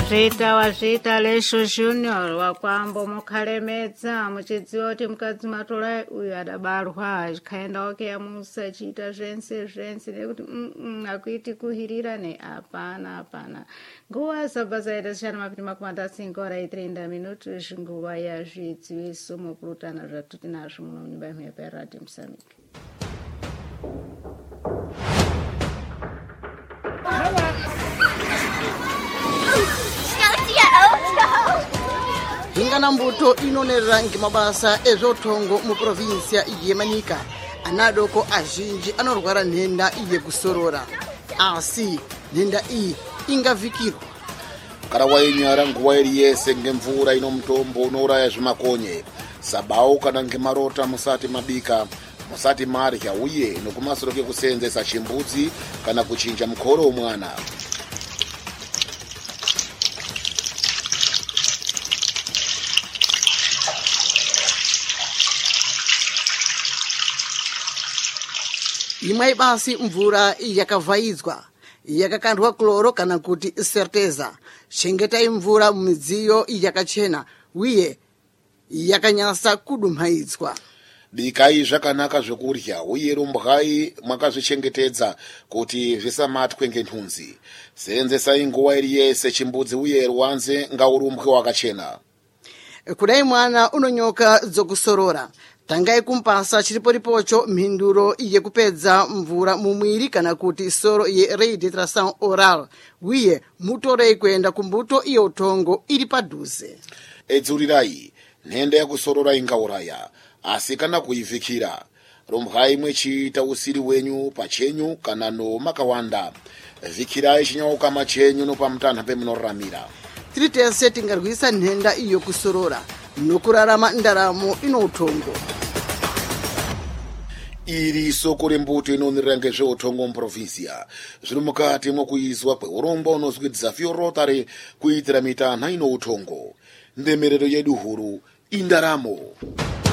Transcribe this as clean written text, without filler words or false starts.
wazvita lesho junior wakwambo mukhalemedza muchidziwa kuti mukadzi matola uyu adabarwa achikaenda wake yamusa achiita zvense nekuti akuiti kuhirirane hapana nguva sabva zaita zishanu mapiri makumi matatu ora 30 minutos nguva yazvidziwiso mupurutana zvatuti nazvo muno munyumba yemhepo yaRadio Mozambique. Hingana mbuto inonerera ngimabasa ezvotongo mu provinsia yeManika anadoko azhinji anorwara nhenda yekusorora asi nhenda iyi ingavikirwa kana wainyara nguva iri yese ngemvura ino mutombo unouraya zvimakonye sabau kana ngemarota musati mabika musati marya uye nokumasoro kekuseenzesa chimbudzi kana kuchinja mukoro womwana. imwe basi mvura yakavhaidzwa yakakandwa kloro kana kuti certeza chengetai mvura mumidziyo yakachena uye yakanyasa kudumhaidzwa. Bikai zvakanaka zvekurya uye rumbwai mwakazvichengetedza kuti zvisamatwe ngenhunzi. Seenzesai nguva iri yese chimbudzi uye rwanze ngaurumbwe wakachena. Kudai mwana unonyoka dzokusorora tangai kumpasa chiriporipocho mhinduro yekupedza mvura mumwiri kana kuti soro ye rehydratation oral uye mutorei kuenda kumbuto iyo utongo iri padhuze. Edzurirai nhenda yakusorora ingauraya asi kana kuivhikira rumbwai mwechiita usiri wenyu pachenyu kana nomakawanda vhikirai chinyaukama chenyu nopamutanha pemunoramira. Tiri tese tingarwisa nhenda iyo kusorora nokurarama ndaramo ino utongo. Iri soko rembuto inonerera ngezveutongo muprovinsia zviri mukati mwokuizwa kweurongwa unozwi Desafio Rotary kuitira mitanha ino utongo. Ndemerero yedu huru indaramo.